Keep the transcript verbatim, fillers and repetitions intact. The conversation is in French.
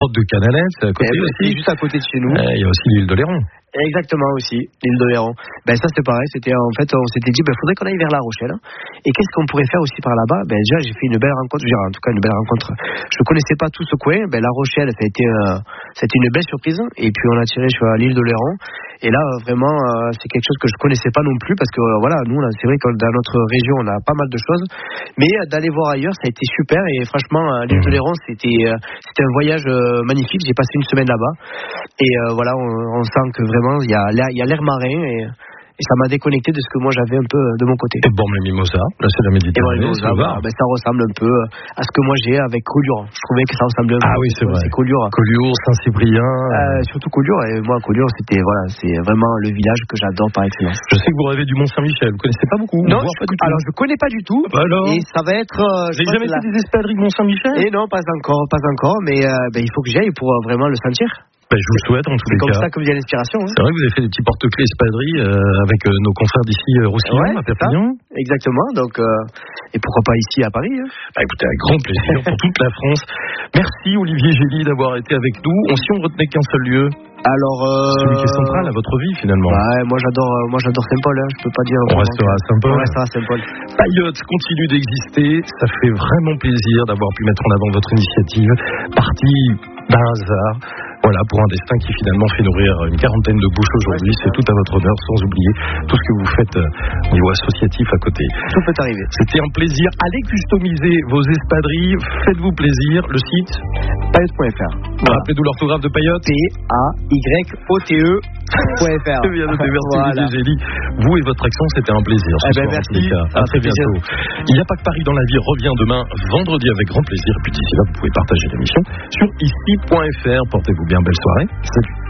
grotte de Canalette, c'est à côté eh, aussi. C'est juste à côté de chez nous. Il y a aussi l'île de Léron. Exactement aussi, l'île de Léron. Ben ça c'est pareil, c'était en fait on s'était dit ben faudrait qu'on aille vers La Rochelle. Et qu'est-ce qu'on pourrait faire aussi par là-bas? Ben déjà j'ai fait une belle rencontre, je dirais, en tout cas une belle rencontre. Je connaissais pas tout ce coin. Ben La Rochelle ça a été euh, c'était une belle surprise. Et puis on a tiré sur l'île de Léron. Et là vraiment euh, c'est quelque chose que je connaissais pas non plus parce que euh, voilà nous là, c'est vrai que dans notre région on a pas mal de choses. Mais euh, d'aller voir ailleurs ça a été super et franchement euh, l'île de Léron c'était euh, c'était un voyage euh, magnifique. J'ai passé une semaine là-bas et euh, voilà on, on sent que vraiment il y a l'air, il y a l'air marin et, et ça m'a déconnecté de ce que moi j'avais un peu de mon côté. Et bon, le mimosa, là c'est la Méditerranée. Et bon, mimosa, voilà, ben, ça ressemble un peu à ce que moi j'ai avec Collioure. Je trouvais que ça ressemblait un peu. Ah oui, c'est vrai. C'est Collioure. Collioure, Saint-Cyprien. Euh, surtout Collioure. Et moi, Collioure, c'était voilà, c'est vraiment le village que j'adore par excellence. Je sais que vous rêvez du Mont-Saint-Michel. Vous connaissez pas beaucoup? Non, je, pas du tout. Alors je connais pas du tout. Alors et ça va être. Euh, vous n'avez jamais fait la... des espadrilles de Mont-Saint-Michel? Et non, pas encore, pas encore. Mais euh, ben, il faut que j'y aille pour euh, vraiment le sentir. Ben, je vous le souhaite en tous les cas. C'est comme ça que vous avez l'inspiration. Hein. C'est vrai que vous avez fait des petits porte-clés espadrilles euh, avec euh, nos confrères d'ici, euh, Roussillon, ouais, à Perpignan. Exactement. Donc, euh, et pourquoi pas ici à Paris. Hein. Bah, écoutez, avec grand plaisir pour toute la France. Merci Olivier Gély d'avoir été avec nous. On, si on retenait qu'un seul lieu. Alors, euh... celui qui est central à votre vie finalement. Ouais, moi j'adore, euh, moi j'adore Saint-Paul. Hein. Je peux pas dire. On restera à Saint-Paul. On restera à Saint-Paul. Payotte continue d'exister. Ça fait vraiment plaisir d'avoir pu mettre en avant votre initiative. Partie d'un hasard. Voilà, pour un destin qui finalement fait nourrir une quarantaine de bouches aujourd'hui. C'est tout à votre honneur, sans oublier tout ce que vous faites au niveau associatif à côté. Tout peut arriver. C'était un plaisir. Allez customiser vos espadrilles. Faites-vous plaisir. Le site payotte point f r. Voilà. Rappelez-nous l'orthographe de Payotte. P A Y O T E point F R. C'est bien noté. Merci voilà. Olivier Gély. Vous et votre accent, c'était un plaisir. Eh ben, merci. À très bientôt. Il n'y a pas que Paris dans la vie revient demain, vendredi, avec grand plaisir. Et puis d'ici là, vous pouvez partager l'émission sur ici point f r. Portez-vous bien, belle soirée. Salut.